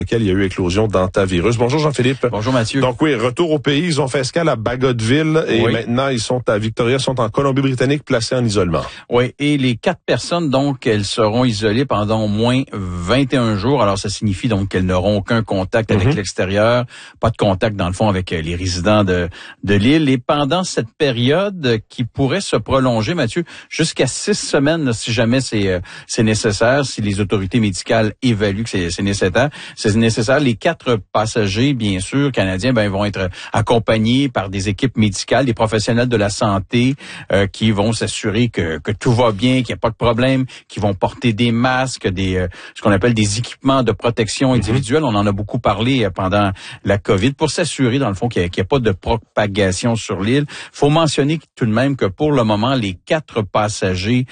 lequel il y a eu éclosion d'hantavirus. Bonjour Jean-Philippe. Bonjour Mathieu. Donc oui, retour au pays. Ils ont fait escale à Bagotville et maintenant ils sont à Victoria, sont en Colombie-Britannique placés en isolement. Oui, et les 4 personnes, donc, elles seront isolées pendant au moins 21 jours. Alors, ça signifie donc qu'elles n'auront aucun contact avec l'extérieur, pas de contact dans le fond avec les résidents de l'île. Et pendant cette période qui pourrait se prolonger, Mathieu, jusqu'à 6 semaines, là, si jamais c'est nécessaire, si les autorités médicales évaluent que c'est nécessaire. Les 4 passagers, bien sûr, canadiens, vont être accompagnés par des équipes médicales, des professionnels de la santé qui vont s'assurer que tout va bien, qu'il n'y a pas de problème, qui vont porter des masques, ce qu'on appelle des équipements de protection individuelle. On en a beaucoup parlé pendant la COVID pour s'assurer, dans le fond, qu'il n'y a pas de propagation sur l'île. Faut mentionner tout de même que pour le moment, les 4 passagers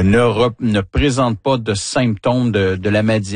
ne présentent pas de symptômes de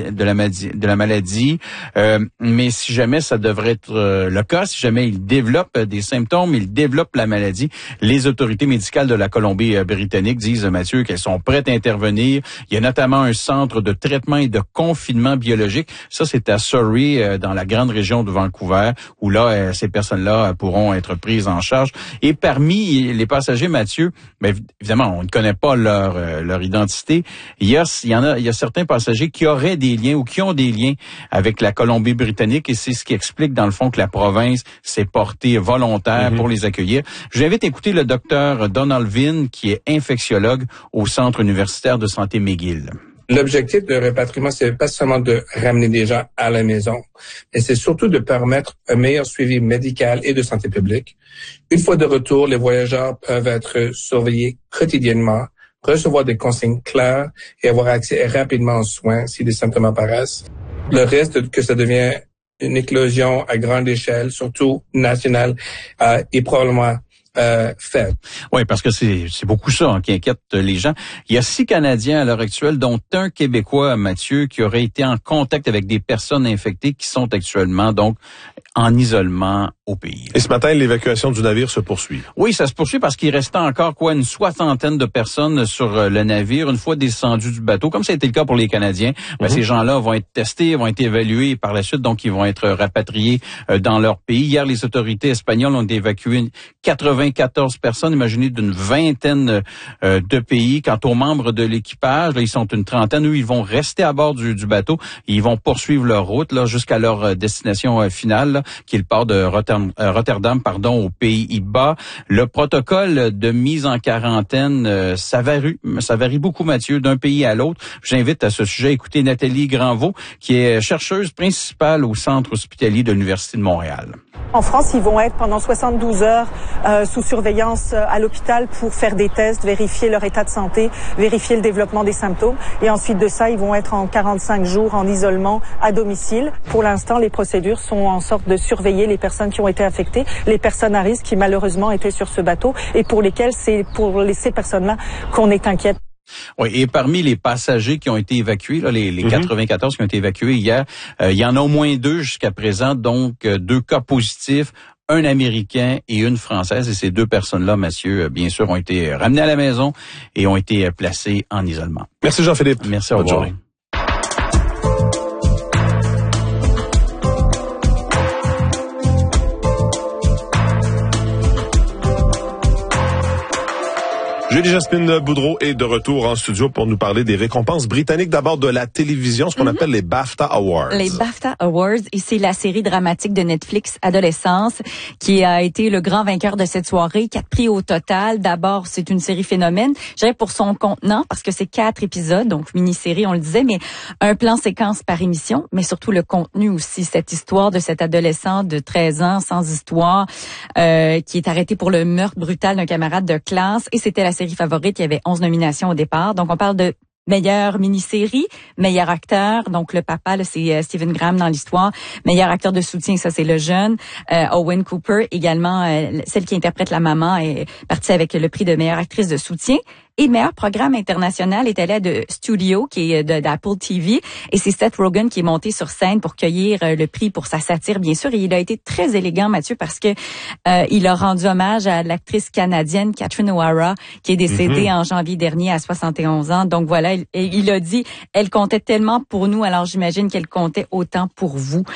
la maladie. Mais si jamais ça devrait être le cas, si jamais ils développent des symptômes, ils développent la maladie, les autorités médicales de la Colombie-Britannique disent, Mathieu, qu'elles sont prêtes à intervenir. Il y a notamment un centre de traitement et de confinement biologique. Ça, c'est à Surrey, dans la grande région de Vancouver, où là, ces personnes-là pourront être prises en charge. Et parmi les passagers, Mathieu, évidemment, on ne connaît pas leur identité. Il y a certains passagers qui auraient des liens ou qui ont des liens avec la Colombie-Britannique, et c'est ce qui explique, dans le fond, que la province s'est portée volontaire pour les accueillir. Je vous invite à écouter le docteur Donald Vin, qui est infectiologue au Centre universitaire de santé McGill. L'objectif de rapatriement, c'est pas seulement de ramener des gens à la maison, mais c'est surtout de permettre un meilleur suivi médical et de santé publique. Une fois de retour, les voyageurs peuvent être surveillés quotidiennement, recevoir des consignes claires et avoir accès rapidement aux soins si des symptômes apparaissent. Le reste, que ça devient une éclosion à grande échelle, surtout nationale, est probablement faible. Oui, parce que c'est beaucoup ça qui inquiète les gens. Il y a 6 Canadiens à l'heure actuelle, dont un Québécois, Mathieu, qui aurait été en contact avec des personnes infectées qui sont actuellement donc en isolement au pays. Et ce matin, l'évacuation du navire se poursuit. Oui, ça se poursuit parce qu'il restait encore une 60aine de personnes sur le navire une fois descendus du bateau, comme ça a été le cas pour les Canadiens. Ces gens-là vont être testés, vont être évalués et par la suite, donc, ils vont être rapatriés dans leur pays. Hier, les autorités espagnoles ont évacué 94 personnes, imaginez, d'une 20aine de pays. Quant aux membres de l'équipage, là, ils sont une 30aine. Eux, ils vont rester à bord du bateau. Ils vont poursuivre leur route là jusqu'à leur destination finale, là, qui est le port de Rotterdam, aux Pays-Bas. Le protocole de mise en quarantaine, ça varie beaucoup, Mathieu, d'un pays à l'autre. J'invite à ce sujet à écouter Nathalie Granvaux, qui est chercheuse principale au Centre hospitalier de l'Université de Montréal. En France, ils vont être pendant 72 heures sous surveillance à l'hôpital pour faire des tests, vérifier leur état de santé, vérifier le développement des symptômes. Et ensuite de ça, ils vont être en 45 jours en isolement à domicile. Pour l'instant, les procédures sont en sorte de surveiller les personnes qui ont été infectées, les personnes à risque qui malheureusement étaient sur ce bateau et pour lesquelles c'est pour ces personnes-là qu'on est inquiète. Oui, et parmi les passagers qui ont été évacués, là, les 94 qui ont été évacués hier, il y en a au moins 2 jusqu'à présent, donc 2 cas positifs, un Américain et une Française. Et ces 2 personnes-là, Mathieu, bien sûr, ont été ramenées à la maison et ont été placées en isolement. Merci Jean-Philippe. Merci, au revoir. Julie-Jasmine Boudreau est de retour en studio pour nous parler des récompenses britanniques, d'abord de la télévision, ce qu'on appelle les BAFTA Awards. Les BAFTA Awards, et c'est la série dramatique de Netflix Adolescence qui a été le grand vainqueur de cette soirée. 4 prix au total. D'abord, c'est une série phénomène, je dirais pour son contenant, parce que c'est 4 épisodes, donc mini-série, on le disait, mais un plan séquence par émission, mais surtout le contenu aussi, cette histoire de cet adolescent de 13 ans, sans histoire, qui est arrêté pour le meurtre brutal d'un camarade de classe, et c'était la série favorite. Il y avait 11 nominations au départ. Donc, on parle de meilleure mini-série, meilleur acteur, donc le papa, là, c'est Stephen Graham dans l'histoire. Meilleur acteur de soutien, ça c'est le jeune. Owen Cooper, également, celle qui interprète la maman, est partie avec le prix de meilleure actrice de soutien. Et meilleur programme international est allé à The Studio, qui est d'Apple TV. Et c'est Seth Rogen qui est monté sur scène pour cueillir le prix pour sa satire, bien sûr. Et il a été très élégant, Mathieu, parce que il a rendu hommage à l'actrice canadienne Catherine O'Hara, qui est décédée en janvier dernier à 71 ans. Donc voilà, il a dit, elle comptait tellement pour nous, alors j'imagine qu'elle comptait autant pour vous.